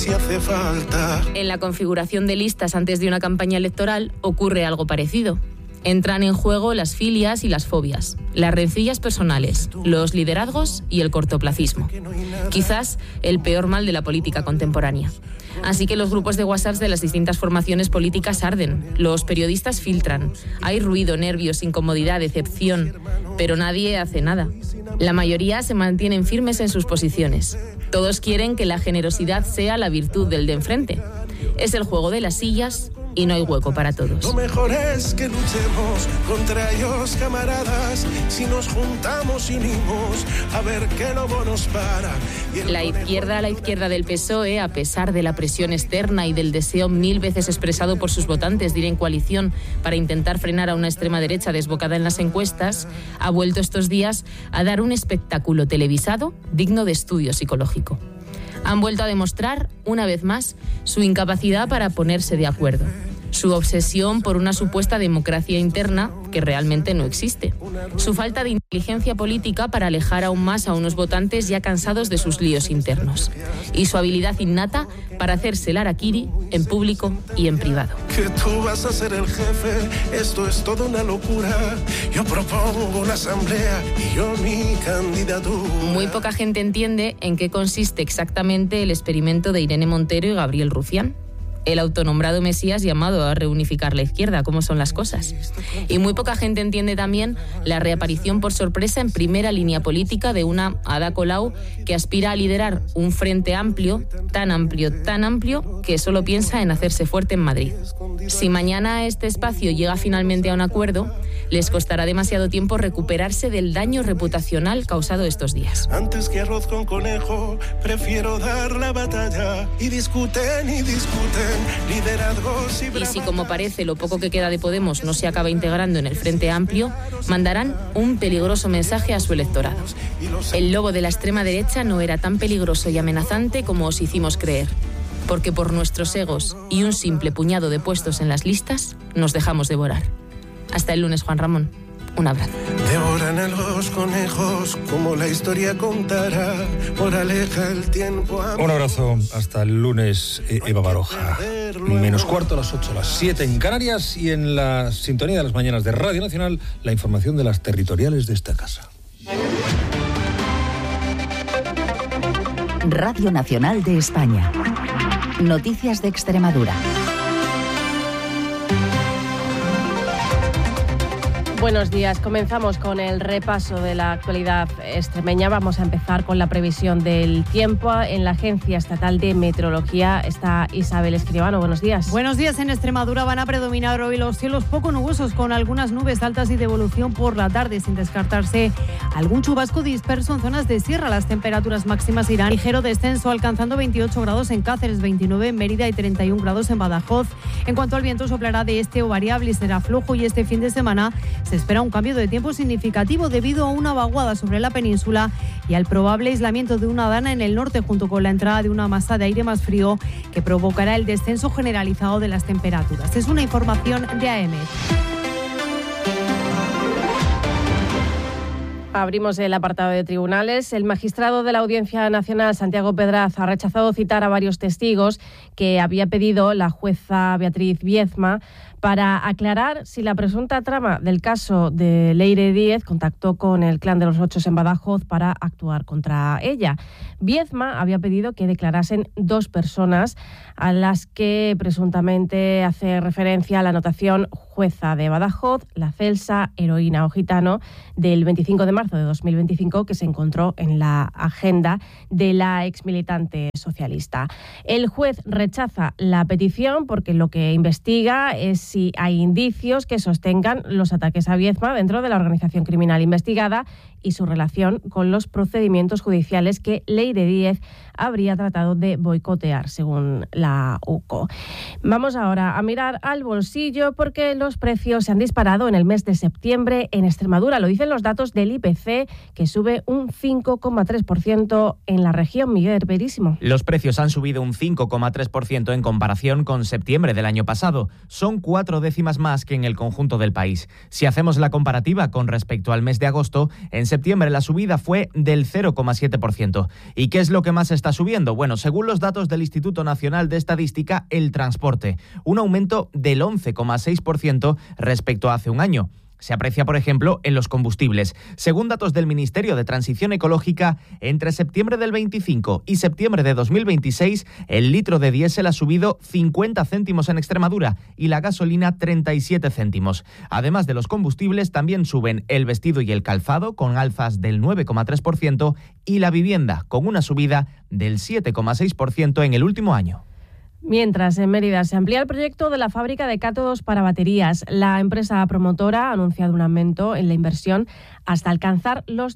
Si hace falta. En la configuración de listas antes de una campaña electoral ocurre algo parecido. Entran en juego las filias y las fobias, las rencillas personales, los liderazgos y el cortoplacismo. Quizás el peor mal de la política contemporánea. Así que los grupos de WhatsApp de las distintas formaciones políticas arden, los periodistas filtran, hay ruido, nervios, incomodidad, decepción, pero nadie hace nada. La mayoría se mantienen firmes en sus posiciones. Todos quieren que la generosidad sea la virtud del de enfrente. Es el juego de las sillas y no hay hueco para todos. Lo mejor es que luchemos contra ellos, camaradas. Si nos juntamos y unimos, a ver qué lobo nos para. La izquierda del PSOE, a pesar de la presión externa y del deseo 1000 veces expresado por sus votantes de ir en coalición para intentar frenar a una extrema derecha desbocada en las encuestas, ha vuelto estos días a dar un espectáculo televisado digno de estudio psicológico. Han vuelto a demostrar, una vez más, su incapacidad para ponerse de acuerdo, su obsesión por una supuesta democracia interna que realmente no existe, su falta de inteligencia política para alejar aún más a unos votantes ya cansados de sus líos internos, y su habilidad innata para hacerse el harakiri en público y en privado. Que tú vas a ser el jefe, esto es toda una locura. Yo propongo una asamblea y yo mi candidatura. Muy poca gente entiende en qué consiste exactamente el experimento de Irene Montero y Gabriel Rufián, el autonombrado Mesías llamado a reunificar la izquierda, cómo son las cosas. Y muy poca gente entiende también la reaparición por sorpresa en primera línea política de una Ada Colau que aspira a liderar un frente amplio, tan amplio, que solo piensa en hacerse fuerte en Madrid. Si mañana este espacio llega finalmente a un acuerdo, les costará demasiado tiempo recuperarse del daño reputacional causado estos días. Antes que arroz con conejo, prefiero dar la batalla. Y discuten, liderazgos y Y si, como parece, lo poco que queda de Podemos no se acaba integrando en el Frente Amplio, mandarán un peligroso mensaje a su electorado. El lobo de la extrema derecha no era tan peligroso y amenazante como os hicimos creer, porque por nuestros egos y un simple puñado de puestos en las listas, nos dejamos devorar. Hasta el lunes, Juan Ramón. Un abrazo. Devoran a los conejos como la historia contará. Moraleja el tiempo. Un abrazo. Hasta el lunes, Eva Baroja. Menos cuarto a las 8, las 7 en Canarias, y en la sintonía de las mañanas de Radio Nacional, la información de las territoriales de esta casa. Radio Nacional de España. Noticias de Extremadura. Buenos días. Comenzamos con el repaso de la actualidad extremeña. Vamos a empezar con la previsión del tiempo. En la Agencia Estatal de Meteorología está Isabel Escribano. Buenos días. Buenos días. En Extremadura van a predominar hoy los cielos poco nubosos, con algunas nubes altas y de evolución por la tarde, sin descartarse algún chubasco disperso en zonas de sierra. Las temperaturas máximas irán ligero descenso, alcanzando 28 grados en Cáceres, 29 en Mérida y 31 grados en Badajoz. En cuanto al viento, soplará de este o variable y será flojo, y este fin de semana se espera un cambio de tiempo significativo debido a una vaguada sobre la península y al probable aislamiento de una dana en el norte, junto con la entrada de una masa de aire más frío que provocará el descenso generalizado de las temperaturas. Es una información de AEMET. Abrimos el apartado de tribunales. El magistrado de la Audiencia Nacional, Santiago Pedraz, ha rechazado citar a varios testigos que había pedido la jueza Beatriz Viezma para aclarar si la presunta trama del caso de Leire Díez contactó con el Clan de los Ochos en Badajoz para actuar contra ella. Viezma había pedido que declarasen 2 personas a las que presuntamente hace referencia a la anotación jueza de Badajoz, la Celsa, heroína o gitano, del 25 de marzo de 2025, que se encontró en la agenda de la exmilitante socialista. El juez rechaza la petición porque lo que investiga es si hay indicios que sostengan los ataques a Viezma dentro de la organización criminal investigada y su relación con los procedimientos judiciales que Leire Díez habría tratado de boicotear, según la UCO. Vamos ahora a mirar al bolsillo, porque los precios se han disparado en el mes de septiembre en Extremadura. Lo dicen los datos del IPC, que sube un 5,3% en la región. Miguel Verísimo. Los precios han subido un 5,3% en comparación con septiembre del año pasado. Son 4 décimas más que en el conjunto del país. Si hacemos la comparativa con respecto al mes de agosto, en septiembre la subida fue del 0,7%. ¿Y qué es lo que más está subiendo? Bueno, según los datos del Instituto Nacional de Estadística, el transporte, un aumento del 11,6% respecto a hace un año. Se aprecia, por ejemplo, en los combustibles. Según datos del Ministerio de Transición Ecológica, entre septiembre del 25 y septiembre de 2026, el litro de diésel ha subido 50 céntimos en Extremadura y la gasolina 37 céntimos. Además de los combustibles, también suben el vestido y el calzado, con alzas del 9,3%, y la vivienda, con una subida del 7,6% en el último año. Mientras, en Mérida se amplía el proyecto de la fábrica de cátodos para baterías. La empresa promotora ha anunciado un aumento en la inversión hasta alcanzar los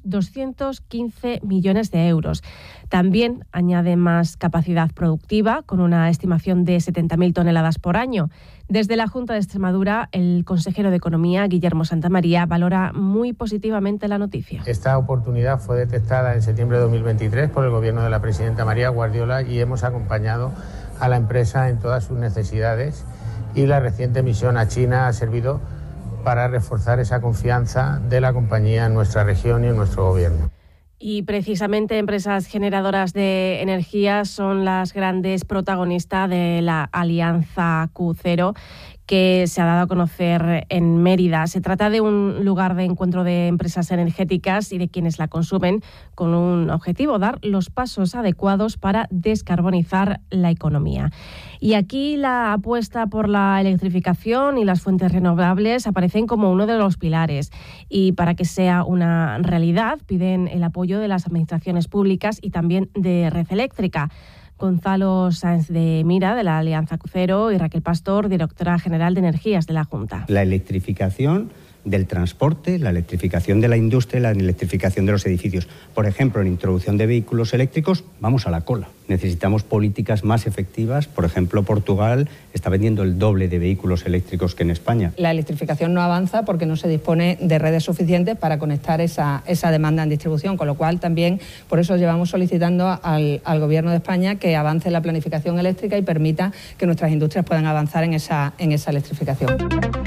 215 millones de euros. También añade más capacidad productiva, con una estimación de 70.000 toneladas por año. Desde la Junta de Extremadura, el consejero de Economía, Guillermo Santamaría, valora muy positivamente la noticia. Esta oportunidad fue detectada en septiembre de 2023 por el gobierno de la presidenta María Guardiola y hemos acompañado a la empresa en todas sus necesidades, y la reciente misión a China ha servido para reforzar esa confianza de la compañía en nuestra región y en nuestro gobierno. Y precisamente empresas generadoras de energía son las grandes protagonistas de la Alianza Q0, que se ha dado a conocer en Mérida. Se trata de un lugar de encuentro de empresas energéticas y de quienes la consumen, con un objetivo: dar los pasos adecuados para descarbonizar la economía. Y aquí la apuesta por la electrificación y las fuentes renovables aparecen como uno de los pilares. Y para que sea una realidad, piden el apoyo de las administraciones públicas y también de Red Eléctrica. Gonzalo Sáenz de Mira, de la Alianza Q0, y Raquel Pastor, directora general de Energías de la Junta. La electrificación del transporte, la electrificación de la industria, la electrificación de los edificios. Por ejemplo, en introducción de vehículos eléctricos, vamos a la cola. Necesitamos políticas más efectivas. Por ejemplo, Portugal está vendiendo el doble de vehículos eléctricos que en España. La electrificación no avanza porque no se dispone de redes suficientes para conectar esa demanda en distribución, con lo cual también por eso llevamos solicitando al Gobierno de España que avance en la planificación eléctrica y permita que nuestras industrias puedan avanzar en esa electrificación.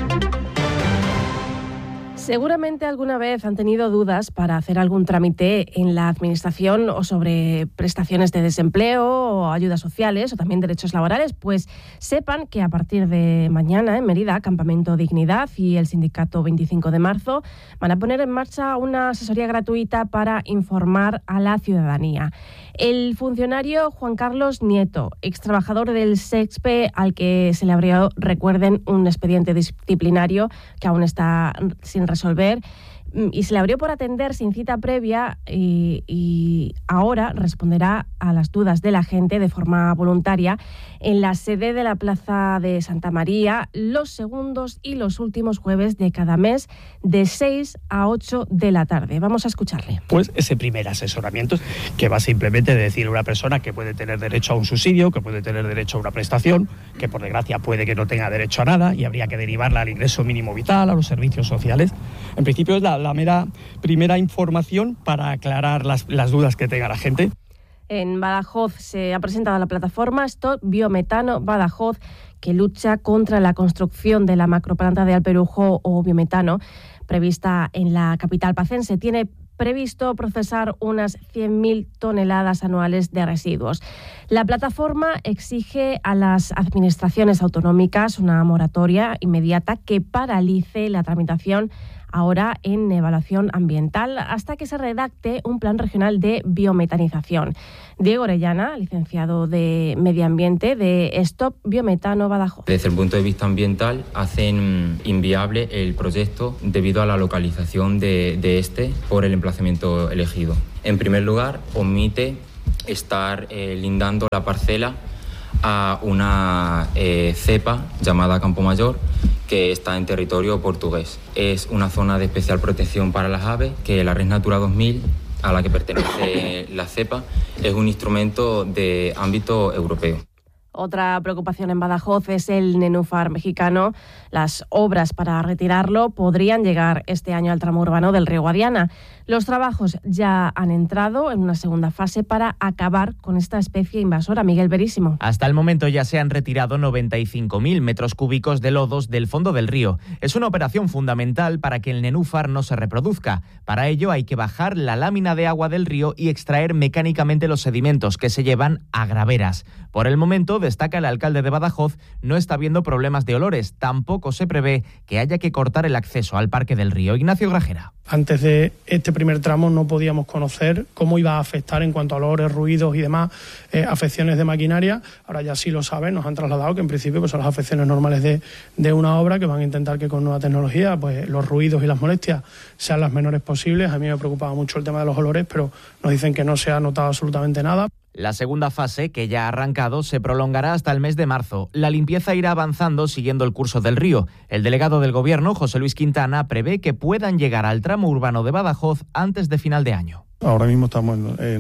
Seguramente alguna vez han tenido dudas para hacer algún trámite en la administración o sobre prestaciones de desempleo o ayudas sociales o también derechos laborales. Pues sepan que a partir de mañana en Mérida, Campamento Dignidad y el sindicato 25 de marzo van a poner en marcha una asesoría gratuita para informar a la ciudadanía. El funcionario Juan Carlos Nieto, extrabajador del SEXPE, al que se le abrió, recuerden, un expediente disciplinario que aún está sin resolver, y se le abrió por atender sin cita previa, y ahora responderá a las dudas de la gente de forma voluntaria en la sede de la Plaza de Santa María los segundos y los últimos jueves de cada mes, de 6 a 8 de la tarde. Vamos a escucharle. Pues ese primer asesoramiento, que va simplemente de decirle a una persona que puede tener derecho a un subsidio, que puede tener derecho a una prestación, que por desgracia puede que no tenga derecho a nada y habría que derivarla al ingreso mínimo vital, a los servicios sociales. En principio es la mera primera información para aclarar las dudas que tenga la gente. En Badajoz se ha presentado la plataforma Stop Biometano Badajoz, que lucha contra la construcción de la macroplanta de Alperujo o biometano prevista en la capital pacense. Tiene previsto procesar unas 100.000 toneladas anuales de residuos. La plataforma exige a las administraciones autonómicas una moratoria inmediata que paralice la tramitación ahora en evaluación ambiental hasta que se redacte un plan regional de biometanización. Diego Orellana, licenciado de Medio Ambiente de Stop Biometano Badajoz. Desde el punto de vista ambiental hacen inviable el proyecto debido a la localización de este por el emplazamiento elegido. En primer lugar, omite estar lindando la parcela a una cepa llamada Campo Mayor, que está en territorio portugués. Es una zona de especial protección para las aves, que la Red Natura 2000, a la que pertenece la cepa, es un instrumento de ámbito europeo. Otra preocupación en Badajoz es el nenúfar mexicano. Las obras para retirarlo podrían llegar este año al tramo urbano del río Guadiana. Los trabajos ya han entrado en una segunda fase para acabar con esta especie invasora. Miguel Verísimo. Hasta el momento ya se han retirado 95.000 metros cúbicos de lodos del fondo del río. Es una operación fundamental para que el nenúfar no se reproduzca. Para ello hay que bajar la lámina de agua del río y extraer mecánicamente los sedimentos que se llevan a graveras. Por el momento, destaca el alcalde de Badajoz, no está habiendo problemas de olores. Tampoco se prevé que haya que cortar el acceso al parque del río. Ignacio Grajera. Antes de este primer tramo no podíamos conocer cómo iba a afectar en cuanto a olores, ruidos y demás afecciones de maquinaria. Ahora ya sí lo saben, nos han trasladado que en principio pues son las afecciones normales de una obra, que van a intentar que con nueva tecnología pues los ruidos y las molestias sean las menores posibles. A mí me preocupaba mucho el tema de los olores, pero nos dicen que no se ha notado absolutamente nada. La segunda fase, que ya ha arrancado, se prolongará hasta el mes de marzo. La limpieza irá avanzando siguiendo el curso del río. El delegado del Gobierno, José Luis Quintana, prevé que puedan llegar al tramo urbano de Badajoz antes de final de año. Ahora mismo estamos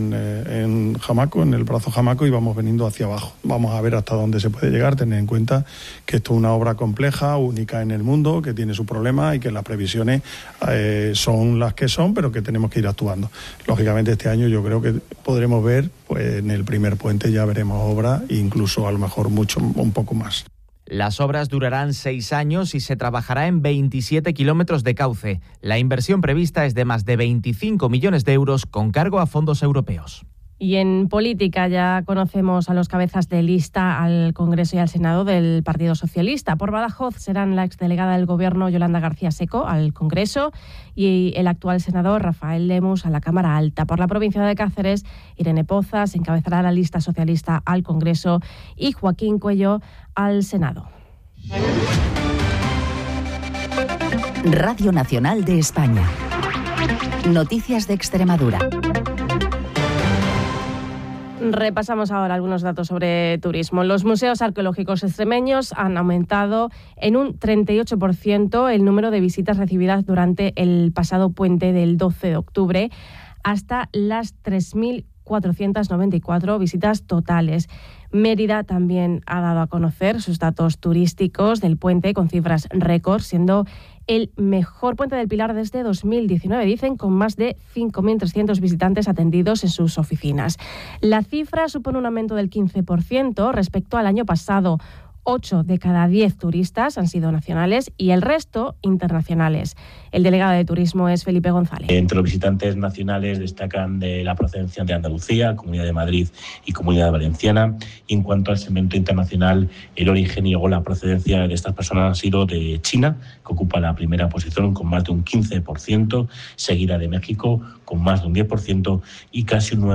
en Jamaco, en el brazo Jamaco, y vamos veniendo hacia abajo. Vamos a ver hasta dónde se puede llegar, tener en cuenta que esto es una obra compleja, única en el mundo, que tiene su problema y que las previsiones son las que son, pero que tenemos que ir actuando. Lógicamente este año yo creo que podremos ver, pues en el primer puente ya veremos obra, incluso a lo mejor un poco más. Las obras durarán 6 años y se trabajará en 27 kilómetros de cauce. La inversión prevista es de más de 25 millones de euros con cargo a fondos europeos. Y en política ya conocemos a los cabezas de lista al Congreso y al Senado del Partido Socialista. Por Badajoz serán la exdelegada del Gobierno Yolanda García Seco al Congreso y el actual senador Rafael Lemus a la Cámara Alta. Por la provincia de Cáceres, Irene Pozas encabezará la lista socialista al Congreso y Joaquín Cuello al Senado. Radio Nacional de España. Noticias de Extremadura. Repasamos ahora algunos datos sobre turismo. Los museos arqueológicos extremeños han aumentado en un 38% el número de visitas recibidas durante el pasado puente del 12 de octubre, hasta las 3.494 visitas totales. Mérida también ha dado a conocer sus datos turísticos del puente con cifras récord, siendo el mejor puente del Pilar desde 2019, dicen, con más de 5.300 visitantes atendidos en sus oficinas. La cifra supone un aumento del 15% respecto al año pasado. 8 de cada 10 turistas han sido nacionales y el resto internacionales. El delegado de Turismo es Felipe González. Entre los visitantes nacionales destacan de la procedencia de Andalucía, Comunidad de Madrid y Comunidad Valenciana. Y en cuanto al segmento internacional, el origen y la procedencia de estas personas ha sido de China, que ocupa la primera posición con más de un 15%, seguida de México con más de un 10% y casi un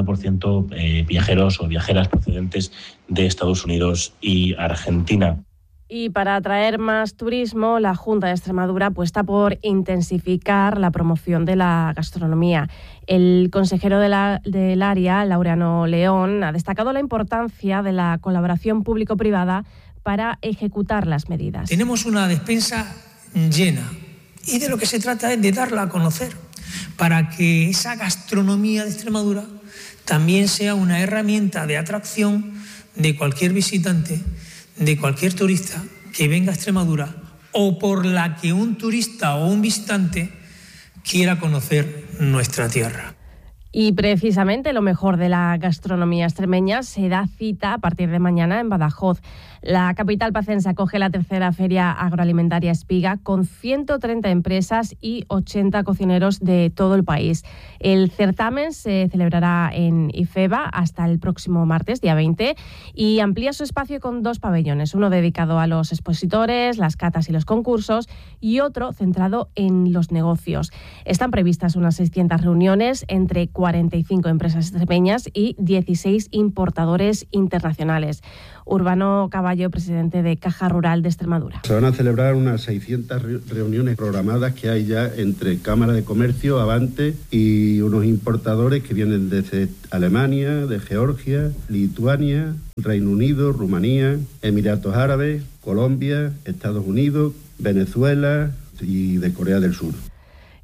9% viajeros o viajeras procedentes de Estados Unidos y Argentina. Y para atraer más turismo, la Junta de Extremadura apuesta por intensificar la promoción de la gastronomía. El consejero del área, Laureano León, ha destacado la importancia de la colaboración público-privada para ejecutar las medidas. Tenemos una despensa llena y de lo que se trata es de darla a conocer para que esa gastronomía de Extremadura también sea una herramienta de atracción de cualquier visitante, de cualquier turista que venga a Extremadura o por la que un turista o un visitante quiera conocer nuestra tierra. Y precisamente lo mejor de la gastronomía extremeña se da cita a partir de mañana en Badajoz. La capital pacense acoge la tercera Feria Agroalimentaria Espiga con 130 empresas y 80 cocineros de todo el país. El certamen se celebrará en Ifeba hasta el próximo martes, día 20, y amplía su espacio con 2 pabellones, uno dedicado a los expositores, las catas y los concursos y otro centrado en los negocios. Están previstas unas 600 reuniones entre 45 empresas extremeñas y 16 importadores internacionales. Urbano Caballo, presidente de Caja Rural de Extremadura. Se van a celebrar unas 600 reuniones programadas que hay ya entre Cámara de Comercio, Avante y unos importadores que vienen desde Alemania, de Georgia, Lituania, Reino Unido, Rumanía, Emiratos Árabes, Colombia, Estados Unidos, Venezuela y de Corea del Sur.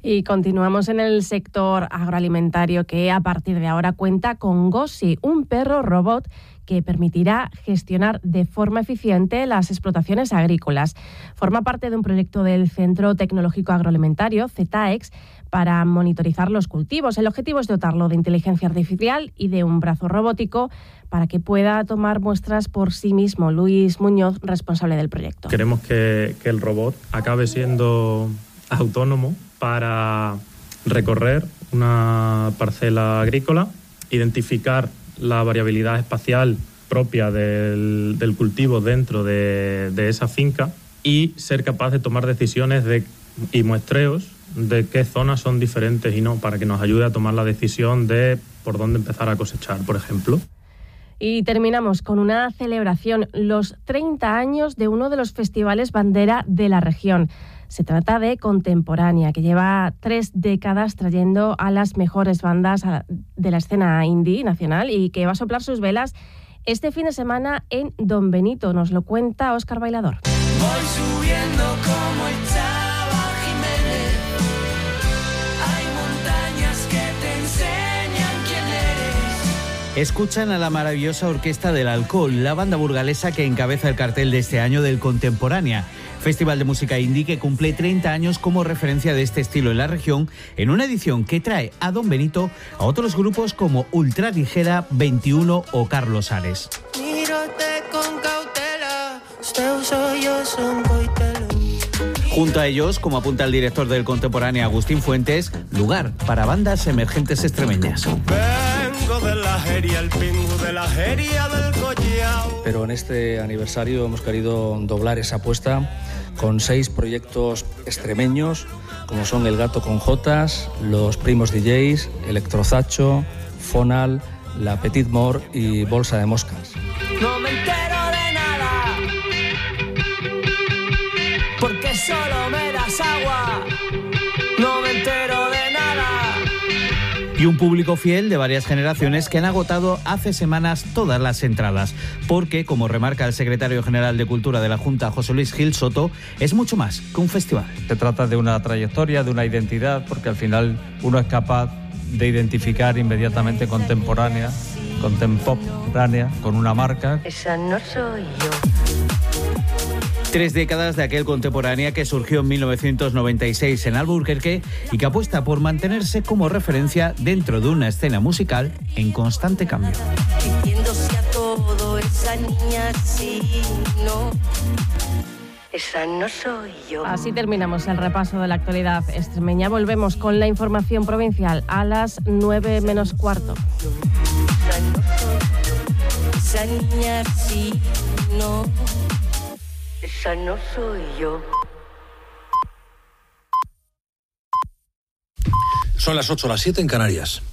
Y continuamos en el sector agroalimentario, que a partir de ahora cuenta con Gossi, un perro robot que permitirá gestionar de forma eficiente las explotaciones agrícolas. Forma parte de un proyecto del Centro Tecnológico Agroalimentario, CETAEX, para monitorizar los cultivos. El objetivo es dotarlo de inteligencia artificial y de un brazo robótico para que pueda tomar muestras por sí mismo. Luis Muñoz, responsable del proyecto. Queremos que el robot acabe siendo autónomo para recorrer una parcela agrícola, identificar la variabilidad espacial propia del cultivo dentro de esa finca y ser capaz de tomar decisiones y muestreos de qué zonas son diferentes y no, para que nos ayude a tomar la decisión de por dónde empezar a cosechar, por ejemplo. Y terminamos con una celebración, los 30 años de uno de los festivales bandera de la región. Se trata de Contemporánea, que lleva 3 décadas trayendo a las mejores bandas de la escena indie nacional y que va a soplar sus velas este fin de semana en Don Benito. Nos lo cuenta Óscar Bailador. Voy subiendo como el Chava Jiménez. Hay montañas que te enseñan quién eres. Escuchan a la maravillosa Orquesta del Alcohol, la banda burgalesa que encabeza el cartel de este año del Contemporánea, festival de música indie que cumple 30 años como referencia de este estilo en la región, en una edición que trae a Don Benito a otros grupos como Ultra Ligera, 21 o Carlos Ares. Mírate con cautela, usted soy yo, son coitelo. Junto a ellos, como apunta el director del Contemporánea, Agustín Fuentes, lugar para bandas emergentes extremeñas. Vengo de la jeria, el pingo de la jeria del Collao. Pero en este aniversario hemos querido doblar esa apuesta con 6 proyectos extremeños, como son El Gato con Jotas, Los Primos DJs, Electrozacho, Fonal, La Petit Mort y Bolsa de Moscas. No me entero de nada, porque solo me das agua. No me entero de nada. Y un público fiel de varias generaciones que han agotado hace semanas todas las entradas, porque, como remarca el secretario general de Cultura de la Junta, José Luis Gil Soto, es mucho más que un festival. Se trata de una trayectoria, de una identidad, porque al final uno es capaz de identificar inmediatamente contemporánea con una marca. Esa no soy yo. 3 décadas de aquel Contemporánea que surgió en 1996 en Albuquerque y que apuesta por mantenerse como referencia dentro de una escena musical en constante cambio. Diciéndose a todo, esa niña sí, no. Esa no soy yo. Así terminamos el repaso de la actualidad extremeña. Volvemos con la información provincial a las 9 menos cuarto. Esa no soy yo. Esa niña sí, no. Esa no soy yo. Son las 8, las 7 en Canarias.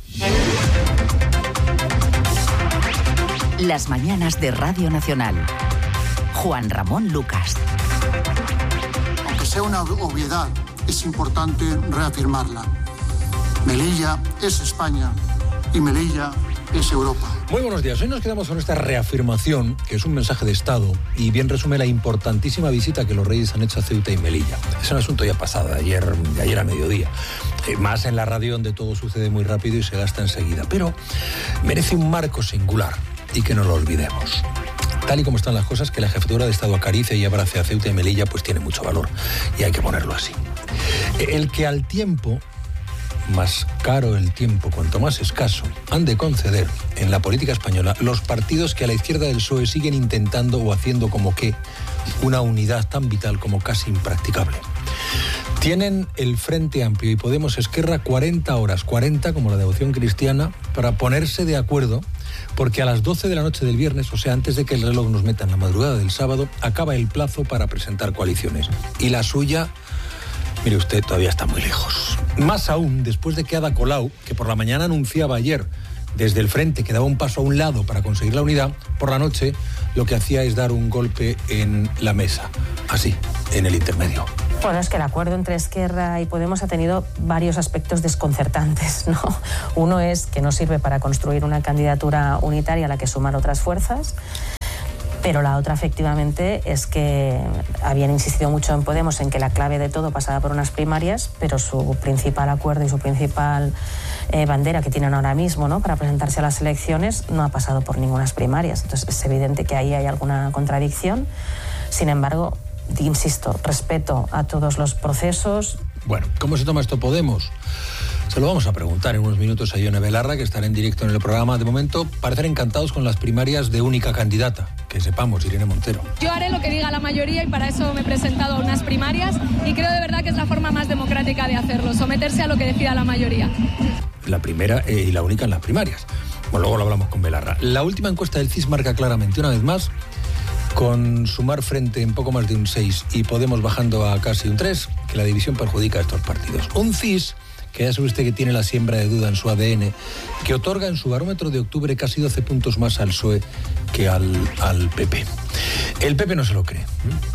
Las mañanas de Radio Nacional. Juan Ramón Lucas. Aunque sea una obviedad, es importante reafirmarla. Melilla es España y Melilla es Europa. Muy buenos días. Hoy nos quedamos con esta reafirmación, que es un mensaje de Estado y bien resume la importantísima visita que los Reyes han hecho a Ceuta y Melilla. Es un asunto ya pasado, de ayer a mediodía. Más en la radio, donde todo sucede muy rápido y se gasta enseguida. Pero merece un marco singular y que no lo olvidemos. Tal y como están las cosas, que la jefatura de Estado acaricie y abrace a Ceuta y Melilla, pues tiene mucho valor y hay que ponerlo así. El que al tiempo, más caro el tiempo, cuanto más escaso, han de conceder en la política española los partidos que a la izquierda del PSOE siguen intentando o haciendo como que una unidad tan vital como casi impracticable. Tienen el Frente Amplio y Podemos Esquerra 40 horas, 40 como la devoción cristiana, para ponerse de acuerdo, porque a las 12 de la noche del viernes, o sea, antes de que el reloj nos meta en la madrugada del sábado, acaba el plazo para presentar coaliciones. Y la suya, mire usted, todavía está muy lejos. Más aún, después de que Ada Colau, que por la mañana anunciaba ayer desde el frente que daba un paso a un lado para conseguir la unidad, por la noche lo que hacía es dar un golpe en la mesa, así, en el intermedio. Bueno, es que el acuerdo entre Esquerra y Podemos ha tenido varios aspectos desconcertantes, ¿no? Uno es que no sirve para construir una candidatura unitaria a la que sumar otras fuerzas. Pero la otra, efectivamente, es que habían insistido mucho en Podemos en que la clave de todo pasaba por unas primarias, pero su principal acuerdo y su principal bandera que tienen ahora mismo, ¿no?, para presentarse a las elecciones no ha pasado por ninguna primarias. Entonces es evidente que ahí hay alguna contradicción. Sin embargo, insisto, respeto a todos los procesos. Bueno, ¿cómo se toma esto Podemos? Se lo vamos a preguntar en unos minutos a Ione Belarra, que estará en directo en el programa. De momento, parecen encantados con las primarias de única candidata, que sepamos, Irene Montero. Yo haré lo que diga la mayoría y para eso me he presentado a unas primarias y creo de verdad que es la forma más democrática de hacerlo, someterse a lo que decida la mayoría. La primera y la única en las primarias. Bueno, luego lo hablamos con Belarra. La última encuesta del CIS marca claramente, una vez más, con Sumar frente en poco más de un 6 y Podemos bajando a casi un 3, que la división perjudica a estos partidos. Un CIS que ya sabe usted que tiene la siembra de duda en su ADN, que otorga en su barómetro de octubre casi 12 puntos más al PSOE que al PP. El PP no se lo cree.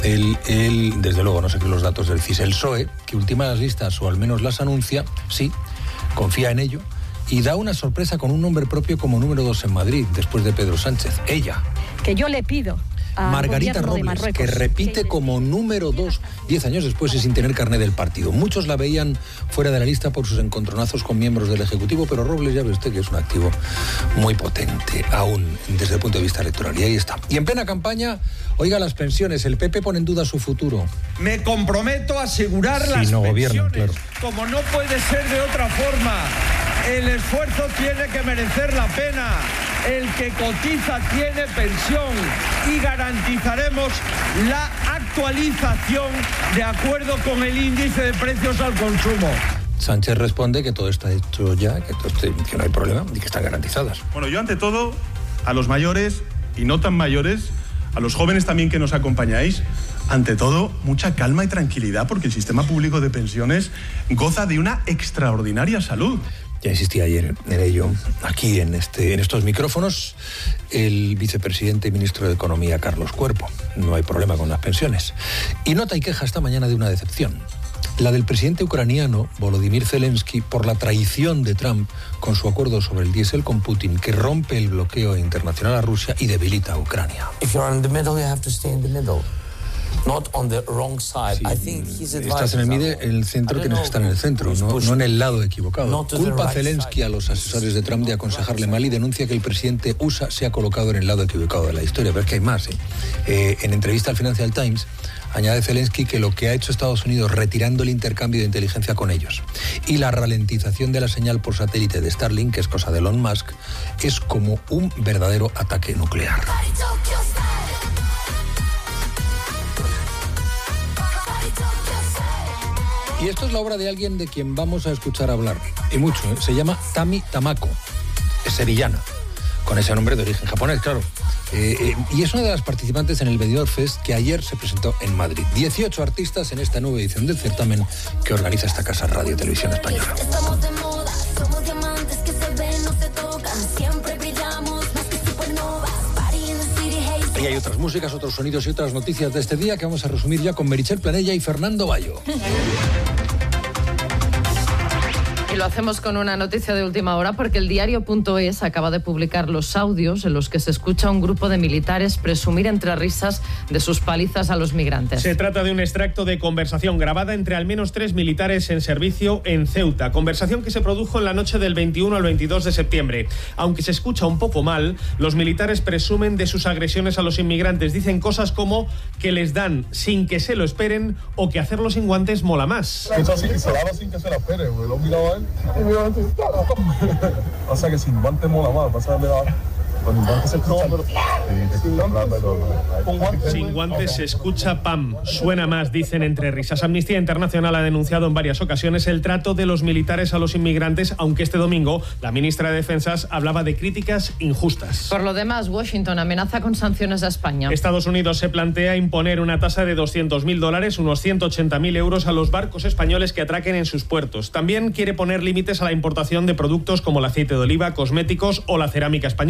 Él, desde luego, no se cree los datos del CIS. El PSOE, que ultima las listas o al menos las anuncia, sí, confía en ello y da una sorpresa con un nombre propio como número 2 en Madrid, después de Pedro Sánchez. Ella. Que yo le pido a Margarita Robles, que repite como número 2 10 años después y sin tener carné del partido. Muchos la veían fuera de la lista por sus encontronazos con miembros del Ejecutivo, pero Robles ya ve usted que es un activo muy potente, aún desde el punto de vista electoral. Y ahí está. Y en plena campaña, oiga, las pensiones, el PP pone en duda su futuro. Me comprometo a asegurar las pensiones, gobiernan, claro. Como no puede ser de otra forma. El esfuerzo tiene que merecer la pena. El que cotiza tiene pensión y garantizaremos la actualización de acuerdo con el índice de precios al consumo. Sánchez responde que todo está hecho ya, que no hay problema y que están garantizadas. Bueno, yo ante todo, a los mayores y no tan mayores, a los jóvenes también que nos acompañáis, ante todo, mucha calma y tranquilidad porque el sistema público de pensiones goza de una extraordinaria salud. Ya insistí ayer en ello, aquí en estos micrófonos, el vicepresidente y ministro de Economía, Carlos Cuerpo. No hay problema con las pensiones. Y nota y queja esta mañana de una decepción. La del presidente ucraniano, Volodymyr Zelensky, por la traición de Trump con su acuerdo sobre el diésel con Putin, que rompe el bloqueo internacional a Rusia y debilita a Ucrania. Estás en el centro, tienes que estar en el centro, no en el lado equivocado. Culpa a Zelensky a los asesores de Trump de aconsejarle mal y denuncia que el presidente USA se ha colocado en el lado equivocado de la historia. Pero es que hay más. En entrevista al Financial Times, añade Zelensky que lo que ha hecho Estados Unidos retirando el intercambio de inteligencia con ellos y la ralentización de la señal por satélite de Starlink, que es cosa de Elon Musk, es como un verdadero ataque nuclear. Y esto es la obra de alguien de quien vamos a escuchar hablar, y mucho, se llama Tami Tamako, es sevillana, con ese nombre de origen japonés, claro. Y es una de las participantes en el Benidorm Fest que ayer se presentó en Madrid. 18 artistas en esta nueva edición del certamen que organiza esta casa Radio Televisión Española. Estamos de moda, somos diamantes que se ven, no se tocan, siempre brillamos más que supernovas. Y hay otras músicas, otros sonidos y otras noticias de este día que vamos a resumir ya con Meritxell Planella y Fernando Bayo. Y lo hacemos con una noticia de última hora porque el diario.es acaba de publicar los audios en los que se escucha a un grupo de militares presumir entre risas de sus palizas a los migrantes. Se trata de un extracto de conversación grabada entre al menos 3 militares en servicio en Ceuta. Conversación que se produjo en la noche del 21 al 22 de septiembre. Aunque se escucha un poco mal, los militares presumen de sus agresiones a los inmigrantes. Dicen cosas como que les dan sin que se lo esperen o que hacerlo sin guantes mola más. Eso sí, se daba sin que se lo espere, güey. Lo miraba a él. O sea que sin guantes mola más, pasa de la... Sin guantes se escucha pam, suena más, dicen entre risas. Amnistía Internacional ha denunciado en varias ocasiones el trato de los militares a los inmigrantes, aunque este domingo la ministra de Defensas hablaba de críticas injustas. Por lo demás, Washington amenaza con sanciones a España. Estados Unidos se plantea imponer una tasa de $200.000, unos 180.000 euros, a los barcos españoles que atraquen en sus puertos. También quiere poner límites a la importación de productos como el aceite de oliva, cosméticos o la cerámica española.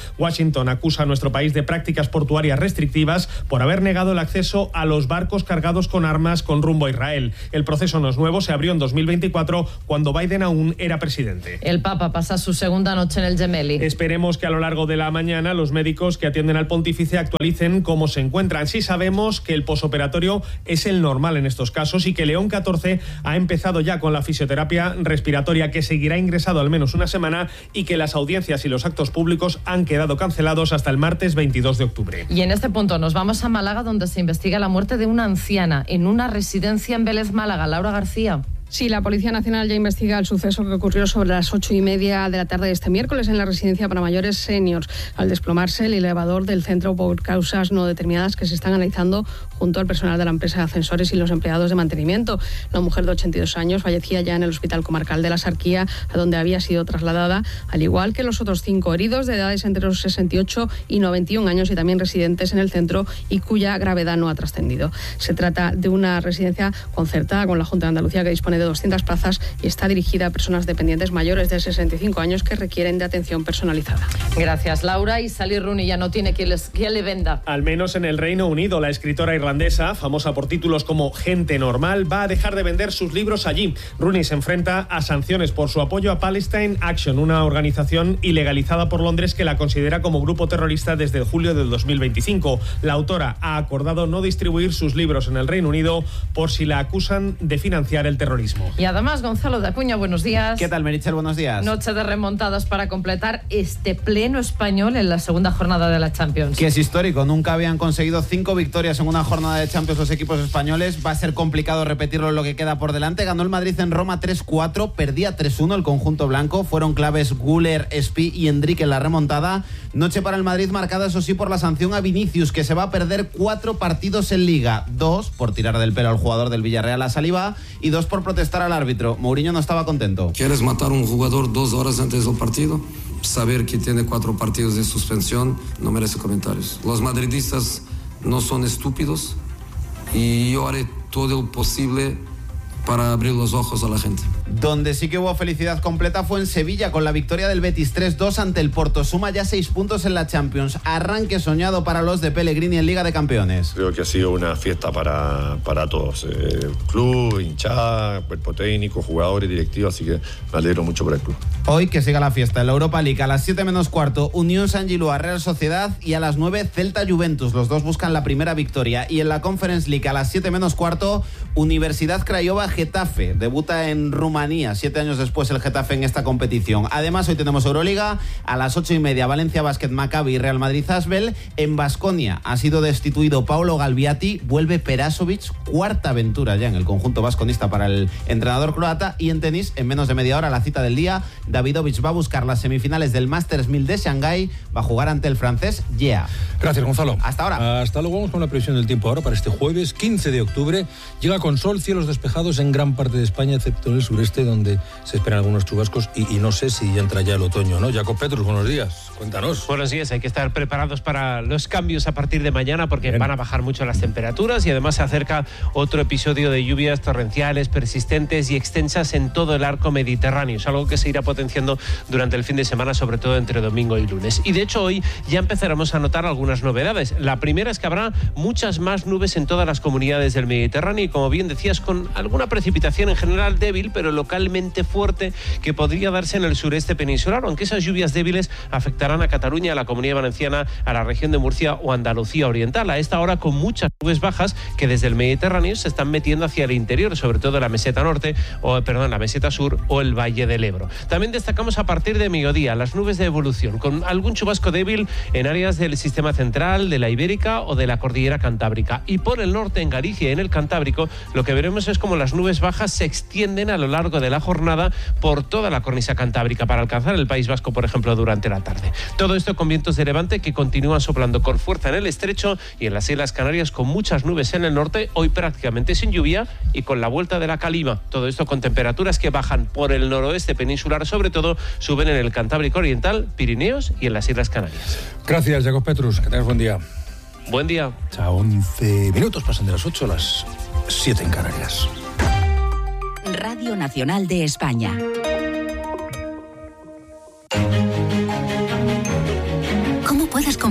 Washington acusa a nuestro país de prácticas portuarias restrictivas por haber negado el acceso a los barcos cargados con armas con rumbo a Israel. El proceso no es nuevo, se abrió en 2024 cuando Biden aún era presidente. El Papa pasa su segunda noche en el Gemelli. Esperemos que a lo largo de la mañana los médicos que atienden al pontífice actualicen cómo se encuentran. Sí sabemos que el posoperatorio es el normal en estos casos y que León XIV ha empezado ya con la fisioterapia respiratoria, que seguirá ingresado al menos una semana, y que las audiencias y los actos públicos han quedado cancelados hasta el martes 22 de octubre. Y en este punto nos vamos a Málaga, donde se investiga la muerte de una anciana en una residencia en Vélez, Málaga. Laura García. Sí, la Policía Nacional ya investiga el suceso que ocurrió sobre las 8:30 de la tarde de este miércoles en la residencia para mayores seniors, al desplomarse el elevador del centro por causas no determinadas que se están analizando junto al personal de la empresa de ascensores y los empleados de mantenimiento. La mujer de 82 años fallecía ya en el Hospital Comarcal de la Sarquía, a donde había sido trasladada, al igual que los otros 5 heridos de edades entre los 68 y 91 años y también residentes en el centro y cuya gravedad no ha trascendido. Se trata de una residencia concertada con la Junta de Andalucía que dispone de 200 plazas y está dirigida a personas dependientes mayores de 65 años que requieren de atención personalizada. Gracias, Laura. Y Sally Rooney ya no tiene quien le venda. Al menos en el Reino Unido, la escritora irlandesa, famosa por títulos como Gente Normal, va a dejar de vender sus libros allí. Rooney se enfrenta a sanciones por su apoyo a Palestine Action, una organización ilegalizada por Londres que la considera como grupo terrorista desde julio del 2025. La autora ha acordado no distribuir sus libros en el Reino Unido por si la acusan de financiar el terrorismo. Y además, Gonzalo de Acuña, buenos días. ¿Qué tal, Meritxell? Buenos días. Noche de remontadas para completar este pleno español en la segunda jornada de la Champions. Que es histórico. Nunca habían conseguido 5 victorias en una jornada de Champions los equipos españoles. Va a ser complicado repetirlo en lo que queda por delante. Ganó el Madrid en Roma 3-4, perdía 3-1 el conjunto blanco. Fueron claves Güler, Espi y Enrique en la remontada. Noche para el Madrid marcada, eso sí, por la sanción a Vinicius, que se va a perder 4 partidos en Liga. 2 por tirar del pelo al jugador del Villarreal a Saliba y 2 por protestar al árbitro. Mourinho no estaba contento. ¿Quieres matar a un jugador 2 horas antes del partido? Saber que tiene 4 partidos de suspensión no merece comentarios. Los madridistas no son estúpidos y yo haré todo lo posible para abrir los ojos a la gente. Donde sí que hubo felicidad completa fue en Sevilla, con la victoria del Betis 3-2 ante el Porto. Suma ya 6 puntos en la Champions. Arranque soñado para los de Pellegrini en Liga de Campeones. Creo que ha sido una fiesta para todos. Club, hinchada, cuerpo técnico, jugadores, directivos, así que me alegro mucho por el club. Hoy que siga la fiesta en la Europa League. A las 7 menos cuarto, Unión San Gilua, Real Sociedad, y a las 9, Celta Juventus. Los dos buscan la primera victoria. Y en la Conference League, a las 7 menos cuarto, Universidad Craiova, Getafe. Debuta en Rumanía, 7 años después el Getafe en esta competición. Además, hoy tenemos Euroliga, a las 8:30, Valencia Basket, Maccabi y Real Madrid Asbel. En Baskonia ha sido destituido Paulo Galviati, vuelve Perasovic, cuarta aventura ya en el conjunto vasconista para el entrenador croata. Y en tenis, en menos de media hora, la cita del día, Davidovich va a buscar las semifinales del Masters 1000 de Shanghái, va a jugar ante el francés Yea. Gracias, Gonzalo. Hasta ahora. Hasta luego. Vamos con la previsión del tiempo ahora para este jueves 15 de octubre. Llega con sol, cielos despejados en gran parte de España, excepto en el sureste, donde se esperan algunos chubascos y no sé si ya entra ya el otoño, ¿no? Jacob Petrus, buenos días. Cuéntanos. Buenos días. Hay que estar preparados para los cambios a partir de mañana porque van a bajar mucho las temperaturas y además se acerca otro episodio de lluvias torrenciales, persistentes y extensas en todo el arco mediterráneo. Es algo que se irá potenciando durante el fin de semana, sobre todo entre domingo y lunes. Y de hecho hoy ya empezaremos a notar algunas novedades. La primera es que habrá muchas más nubes en todas las comunidades del Mediterráneo y, como bien decías, con alguna precipitación en general débil, pero localmente fuerte, que podría darse en el sureste peninsular, aunque esas lluvias débiles afectarán a Cataluña, a la Comunidad Valenciana, a la región de Murcia o Andalucía Oriental. A esta hora con muchas nubes bajas que desde el Mediterráneo se están metiendo hacia el interior, sobre todo la meseta norte, la meseta sur o el Valle del Ebro. También destacamos a partir de mediodía las nubes de evolución, con algún chubasco débil en áreas del sistema central, de la Ibérica o de la cordillera cantábrica. Y por el norte, en Galicia y en el Cantábrico, lo que veremos es como las nubes bajas se extienden a lo largo de la jornada por toda la cornisa cantábrica para alcanzar el País Vasco, por ejemplo, durante la tarde. Todo esto con vientos de levante que continúan soplando con fuerza en el estrecho y en las Islas Canarias, con muchas nubes en el norte, hoy prácticamente sin lluvia y con la vuelta de la calima. Todo esto con temperaturas que bajan por el noroeste peninsular, sobre todo suben en el Cantábrico Oriental, Pirineos y en las Islas Canarias. Gracias, Jacob Petrus. Que tengas buen día. Buen día. Chao. 11 minutos pasan de las 8 a las 7 en Canarias. Radio Nacional de España.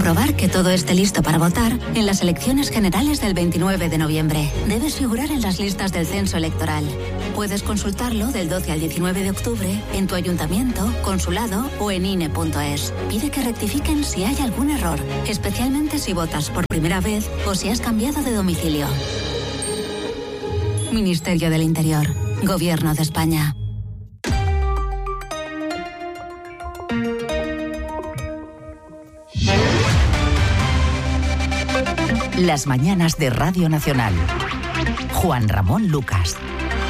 comprobar que todo esté listo para votar en las elecciones generales del 29 de noviembre. Debes figurar en las listas del censo electoral. Puedes consultarlo del 12 al 19 de octubre en tu ayuntamiento, consulado o en INE.es. Pide que rectifiquen si hay algún error, especialmente si votas por primera vez o si has cambiado de domicilio. Ministerio del Interior. Gobierno de España. Las mañanas de Radio Nacional. Juan Ramón Lucas.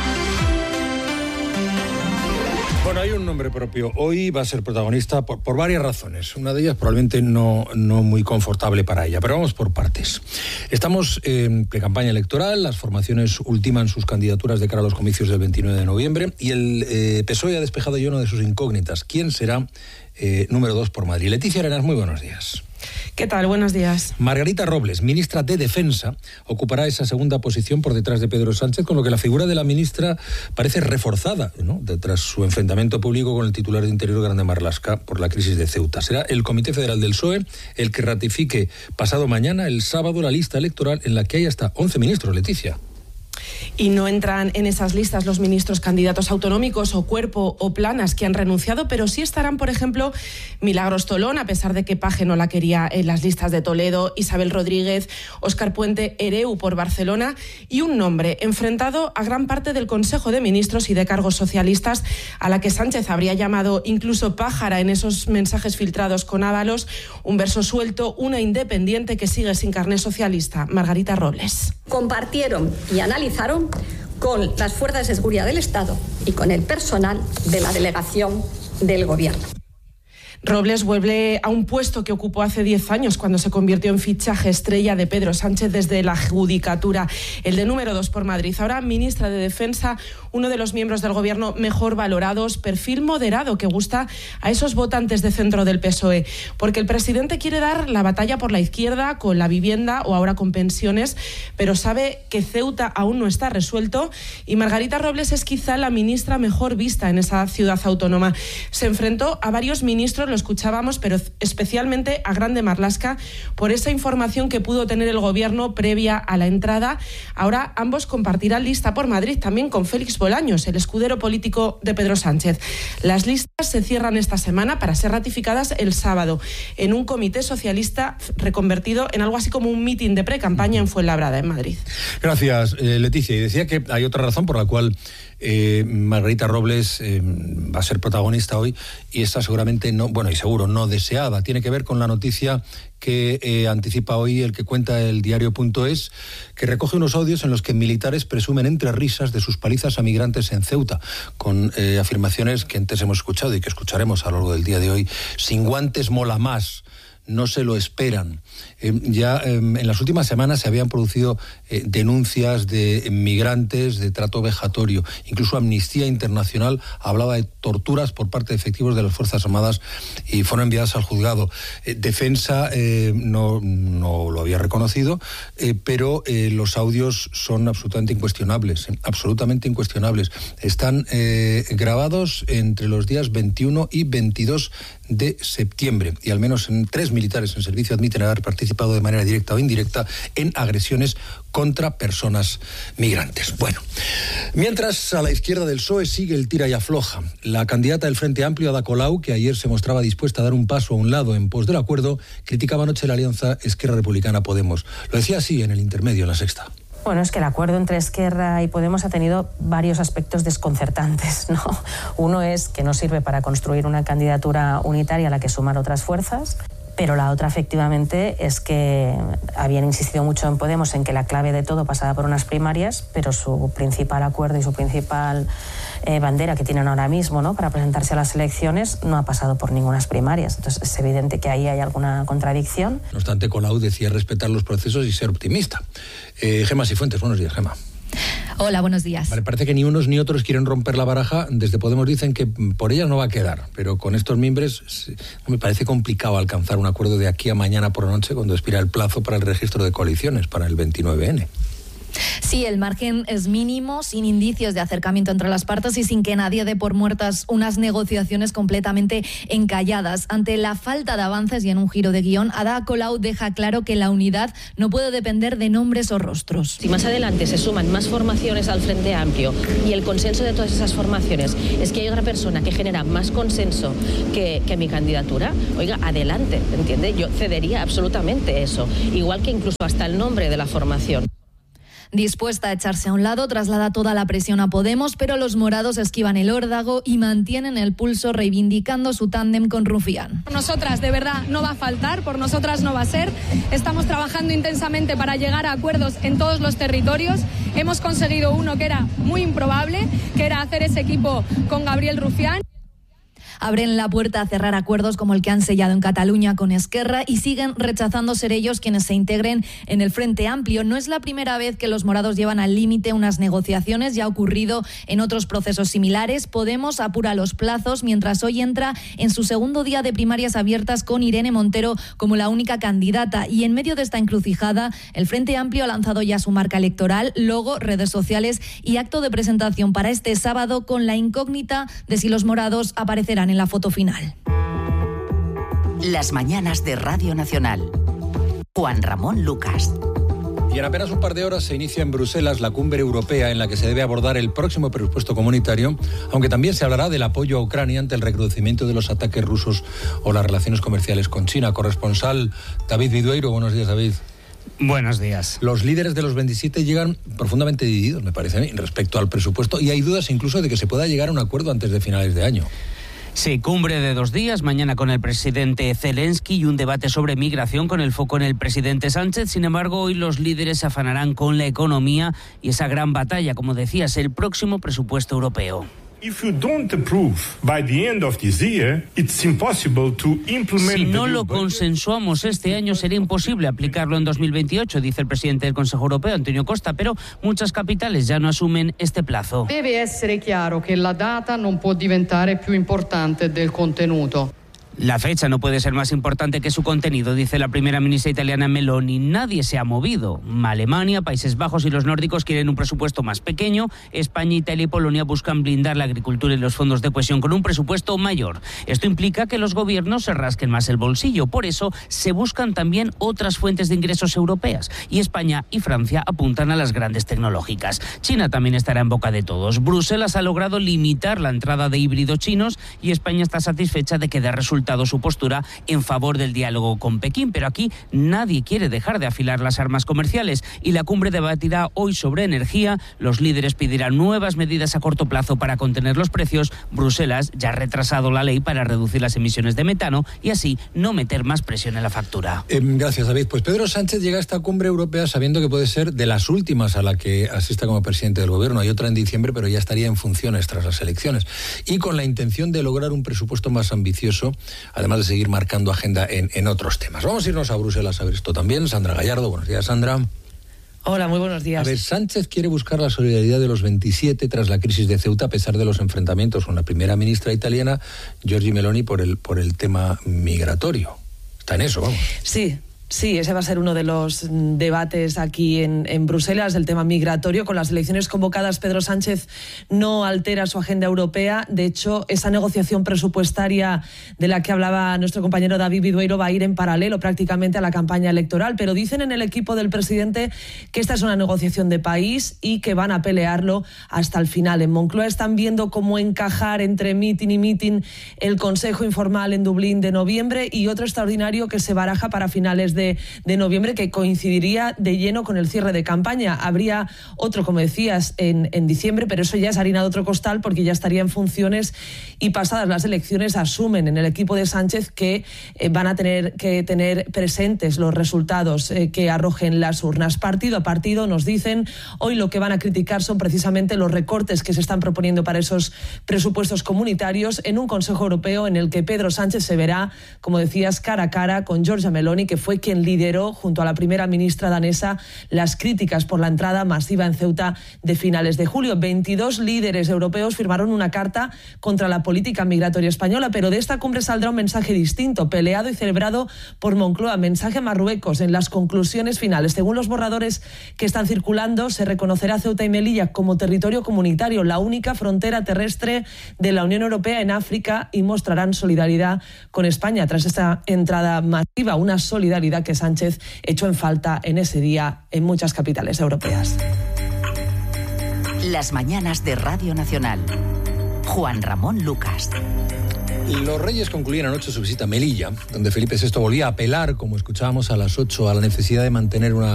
Bueno, hay un nombre propio. Hoy va a ser protagonista por varias razones. Una de ellas probablemente no muy confortable para ella, pero vamos por partes. Estamos en precampaña electoral, las formaciones ultiman sus candidaturas de cara a los comicios del 29 de noviembre y el PSOE ha despejado ya una de sus incógnitas. ¿Quién será número 2 por Madrid? Leticia Arenas, muy buenos días. ¿Qué tal? Buenos días. Margarita Robles, ministra de Defensa, ocupará esa segunda posición por detrás de Pedro Sánchez, con lo que la figura de la ministra parece reforzada, ¿no?, tras su enfrentamiento público con el titular de Interior, Grande Marlaska, por la crisis de Ceuta. Será el Comité Federal del PSOE el que ratifique pasado mañana, el sábado, la lista electoral en la que hay hasta 11 ministros, Leticia. Y no entran en esas listas los ministros candidatos autonómicos o Cuerpo o Planas que han renunciado, pero sí estarán, por ejemplo, Milagros Tolón, a pesar de que Page no la quería en las listas de Toledo, Isabel Rodríguez, Óscar Puente Hereu por Barcelona y un nombre enfrentado a gran parte del Consejo de Ministros y de cargos socialistas, a la que Sánchez habría llamado incluso pájara en esos mensajes filtrados con Ábalos, un verso suelto, una independiente que sigue sin carné socialista, Margarita Robles. Compartieron y analizaron con las fuerzas de seguridad del Estado y con el personal de la delegación del Gobierno. Robles vuelve a un puesto que ocupó hace 10 años cuando se convirtió en fichaje estrella de Pedro Sánchez desde la Judicatura, el de número 2 por Madrid. Ahora ministra de Defensa, uno de los miembros del Gobierno mejor valorados, perfil moderado que gusta a esos votantes de centro del PSOE, porque el presidente quiere dar la batalla por la izquierda con la vivienda o ahora con pensiones, pero sabe que Ceuta aún no está resuelto y Margarita Robles es quizá la ministra mejor vista en esa ciudad autónoma. Se enfrentó a varios ministros, lo escuchábamos, pero especialmente a Grande Marlaska por esa información que pudo tener el Gobierno previa a la entrada. Ahora ambos compartirán lista por Madrid también con Félix Bolaños, el escudero político de Pedro Sánchez. Las listas se cierran esta semana para ser ratificadas el sábado en un comité socialista reconvertido en algo así como un mitin de pre-campaña en Fuenlabrada, en Madrid. Gracias, Leticia. Y decía que hay otra razón por la cual Margarita Robles va a ser protagonista hoy, y esta seguramente no, bueno, y seguro no deseada. Tiene que ver con la noticia que anticipa hoy el que cuenta el diario.es, que recoge unos audios en los que militares presumen entre risas de sus palizas a migrantes en Ceuta, con afirmaciones que antes hemos escuchado y que escucharemos a lo largo del día de hoy. Sin guantes mola más. No se lo esperan. En las últimas semanas se habían producido denuncias de migrantes, de trato vejatorio. Incluso Amnistía Internacional hablaba de torturas por parte de efectivos de las Fuerzas Armadas y fueron enviadas al juzgado. Defensa no lo había reconocido, pero los audios son absolutamente incuestionables. Absolutamente incuestionables. Están grabados entre los días 21 y 22 de septiembre, y al menos 3 militares en servicio admiten haber participado de manera directa o indirecta en agresiones contra personas migrantes. Bueno, mientras a la izquierda del PSOE sigue el tira y afloja. La candidata del Frente Amplio, Ada Colau, que ayer se mostraba dispuesta a dar un paso a un lado en pos del acuerdo, criticaba anoche la alianza Esquerra Republicana-Podemos. Lo decía así en el intermedio, en La Sexta. Bueno, es que el acuerdo entre Esquerra y Podemos ha tenido varios aspectos desconcertantes, ¿no? Uno es que no sirve para construir una candidatura unitaria a la que sumar otras fuerzas, pero la otra efectivamente es que habían insistido mucho en Podemos en que la clave de todo pasaba por unas primarias, pero su principal acuerdo y su principal bandera que tienen ahora mismo, ¿no?, para presentarse a las elecciones no ha pasado por ninguna primarias. Entonces es evidente que ahí hay alguna contradicción. No obstante, Colau decía respetar los procesos y ser optimista. Gema Sifuentes, buenos días, Gema. Hola, buenos días. Vale, parece que ni unos ni otros quieren romper la baraja. Desde Podemos dicen que por ella no va a quedar, pero con estos mimbres me parece complicado alcanzar un acuerdo de aquí a mañana por la noche, cuando expira el plazo para el registro de coaliciones para el 29N. Sí, el margen es mínimo, sin indicios de acercamiento entre las partes y sin que nadie dé por muertas unas negociaciones completamente encalladas. Ante la falta de avances y en un giro de guión, Ada Colau deja claro que la unidad no puede depender de nombres o rostros. Si más adelante se suman más formaciones al Frente Amplio y el consenso de todas esas formaciones es que hay otra persona que genera más consenso que mi candidatura, oiga, adelante, ¿entiende? Yo cedería absolutamente eso, igual que incluso hasta el nombre de la formación. Dispuesta a echarse a un lado, traslada toda la presión a Podemos, pero los morados esquivan el órdago y mantienen el pulso reivindicando su tándem con Rufián. Por nosotras, de verdad, no va a faltar, por nosotras no va a ser. Estamos trabajando intensamente para llegar a acuerdos en todos los territorios. Hemos conseguido uno que era muy improbable, que era hacer ese equipo con Gabriel Rufián. Abren la puerta a cerrar acuerdos como el que han sellado en Cataluña con Esquerra y siguen rechazando ser ellos quienes se integren en el Frente Amplio. No es la primera vez que los morados llevan al límite unas negociaciones, ya ha ocurrido en otros procesos similares. Podemos apura los plazos mientras hoy entra en su segundo día de primarias abiertas con Irene Montero como la única candidata. Y en medio de esta encrucijada, el Frente Amplio ha lanzado ya su marca electoral, logo, redes sociales y acto de presentación para este sábado con la incógnita de si los morados aparecerán en la foto final. Las mañanas de Radio Nacional. Juan Ramón Lucas. Y en apenas un par de horas se inicia en Bruselas la cumbre europea en la que se debe abordar el próximo presupuesto comunitario, aunque también se hablará del apoyo a Ucrania ante el recrudecimiento de los ataques rusos o las relaciones comerciales con China. Corresponsal David Vidueiro, buenos días, David. Buenos días. Los líderes de los 27 llegan profundamente divididos, me parece a mí, respecto al presupuesto, y hay dudas incluso de que se pueda llegar a un acuerdo antes de finales de año. Sí, cumbre de 2 días, mañana con el presidente Zelensky y un debate sobre migración con el foco en el presidente Sánchez. Sin embargo, hoy los líderes se afanarán con la economía y esa gran batalla, como decías, el próximo presupuesto europeo. Si no lo consensuamos este año, sería imposible aplicarlo en 2028, dice el presidente del Consejo Europeo, Antonio Costa, pero muchas capitales ya no asumen este plazo. Debe essere chiaro che la data non può diventare più importante del contenuto. La fecha no puede ser más importante que su contenido, dice la primera ministra italiana Meloni. Nadie se ha movido. Alemania, Países Bajos y los nórdicos quieren un presupuesto más pequeño. España, Italia y Polonia buscan blindar la agricultura y los fondos de cohesión con un presupuesto mayor. Esto implica que los gobiernos se rasquen más el bolsillo. Por eso se buscan también otras fuentes de ingresos europeas. Y España y Francia apuntan a las grandes tecnológicas. China también estará en boca de todos. Bruselas ha logrado limitar la entrada de híbridos chinos y España está satisfecha de que dé resultado su postura en favor del diálogo con Pekín, pero aquí nadie quiere dejar de afilar las armas comerciales y la cumbre debatirá hoy sobre energía. Los líderes pedirán nuevas medidas a corto plazo para contener los precios. Bruselas ya ha retrasado la ley para reducir las emisiones de metano y así no meter más presión en la factura. Gracias, David. Pues Pedro Sánchez llega a esta cumbre europea sabiendo que puede ser de las últimas a la que asista como presidente del gobierno. Hay otra en diciembre, pero ya estaría en funciones tras las elecciones. Y con la intención de lograr un presupuesto más ambicioso, además de seguir marcando agenda en otros temas. Vamos a irnos a Bruselas a ver esto también. Sandra Gallardo, buenos días, Sandra. Hola, muy buenos días. A ver, Sánchez quiere buscar la solidaridad de los 27 tras la crisis de Ceuta, a pesar de los enfrentamientos con la primera ministra italiana, Giorgia Meloni, por el tema migratorio. Está en eso, vamos. Sí, ese va a ser uno de los debates aquí en Bruselas, el tema migratorio. Con las elecciones convocadas, Pedro Sánchez no altera su agenda europea. De hecho, esa negociación presupuestaria de la que hablaba nuestro compañero David Vidueiro va a ir en paralelo prácticamente a la campaña electoral. Pero dicen en el equipo del presidente que esta es una negociación de país y que van a pelearlo hasta el final. En Moncloa están viendo cómo encajar entre meeting y meeting el Consejo Informal en Dublín de noviembre y otro extraordinario que se baraja para finales de noviembre, que coincidiría de lleno con el cierre de campaña. Habría otro, como decías, en diciembre, pero eso ya es harina de otro costal porque ya estaría en funciones y pasadas las elecciones asumen en el equipo de Sánchez que van a tener que tener presentes los resultados que arrojen las urnas. Partido a partido nos dicen, hoy lo que van a criticar son precisamente los recortes que se están proponiendo para esos presupuestos comunitarios en un Consejo Europeo en el que Pedro Sánchez se verá, como decías, cara a cara con Giorgia Meloni, que fue quien lideró, junto a la primera ministra danesa, las críticas por la entrada masiva en Ceuta de finales de julio. 22 líderes europeos firmaron una carta contra la política migratoria española, pero de esta cumbre saldrá un mensaje distinto, peleado y celebrado por Moncloa, mensaje a Marruecos. En las conclusiones finales, según los borradores que están circulando, se reconocerá Ceuta y Melilla como territorio comunitario, la única frontera terrestre de la Unión Europea en África, y mostrarán solidaridad con España tras esta entrada masiva, una solidaridad que Sánchez echó en falta en ese día en muchas capitales europeas. Las mañanas de Radio Nacional. Juan Ramón Lucas. Los Reyes concluían anoche su visita a Melilla, donde Felipe VI volvía a apelar, como escuchábamos a las 8, a la necesidad de mantener una